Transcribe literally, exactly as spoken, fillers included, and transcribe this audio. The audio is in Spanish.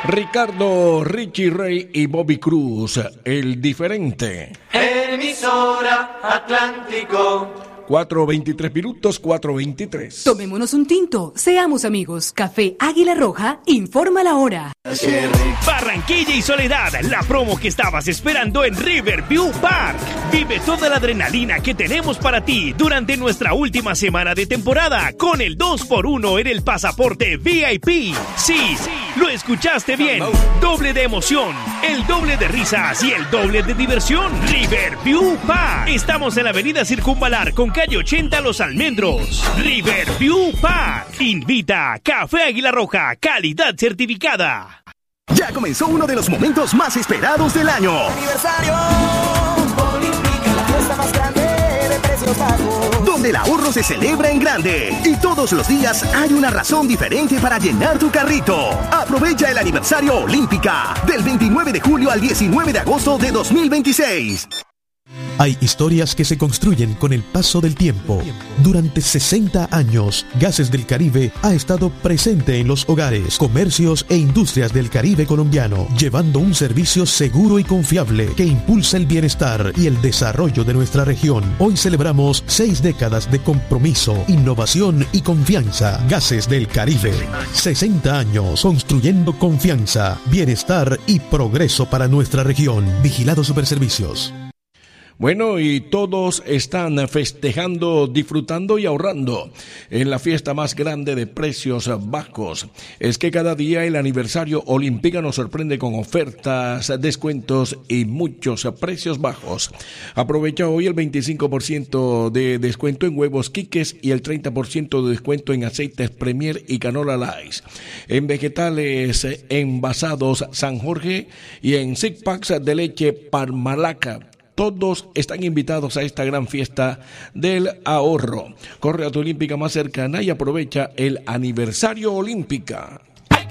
Ricardo, Richie Ray y Bobby Cruz, el diferente. Emisora Atlántico. cuatro veintitrés minutos, cuatro veintitrés. Tomémonos un tinto, seamos amigos. Café Águila Roja informa la hora. Barranquilla y Soledad, la promo que estabas esperando en Riverview Park. Vive toda la adrenalina que tenemos para ti durante nuestra última semana de temporada con el dos por uno en el pasaporte V I P. Sí, lo escuchaste bien. Doble de emoción, el doble de risas y el doble de diversión. Riverview Park. Estamos en la avenida Circunvalar con calle ochenta Los Almendros. Riverview Park. Invita Café Águila Roja, calidad certificada. Ya comenzó uno de los momentos más esperados del año. Aniversario Olímpica, la fiesta más grande de precios bajos. Donde el ahorro se celebra en grande. Y todos los días hay una razón diferente para llenar tu carrito. Aprovecha el aniversario Olímpica del veintinueve de julio al diecinueve de agosto de dos mil veintiséis. Hay historias que se construyen con el paso del tiempo. Durante sesenta años, Gases del Caribe ha estado presente en los hogares, comercios e industrias del Caribe colombiano, llevando un servicio seguro y confiable que impulsa el bienestar y el desarrollo de nuestra región. Hoy celebramos seis décadas de compromiso, innovación y confianza. Gases del Caribe. sesenta años construyendo confianza, bienestar y progreso para nuestra región. Vigilado Superservicios. Bueno, y todos están festejando, disfrutando y ahorrando en la fiesta más grande de precios bajos. Es que cada día el aniversario Olímpica nos sorprende con ofertas, descuentos y muchos precios bajos. Aprovecha hoy el veinticinco por ciento de descuento en huevos Quiques y el treinta por ciento de descuento en aceites Premier y Canola Light. En vegetales envasados San Jorge y en six packs de leche Parmalaca. Todos están invitados a esta gran fiesta del ahorro. Corre a tu Olímpica más cercana y aprovecha el aniversario Olímpica.